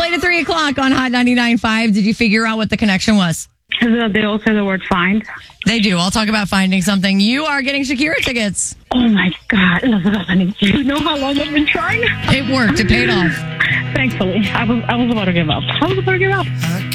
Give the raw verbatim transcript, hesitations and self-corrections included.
played at three o'clock on Hot ninety-nine point five. Did you figure out what the connection was? They all say the word find. They do. I'll talk about finding something. You are getting Shakira tickets. Oh, my God. Elizabeth, I need you. You know how long I've been trying? It worked. It paid off. Thankfully. I was, I was about to give up. I was about to give up.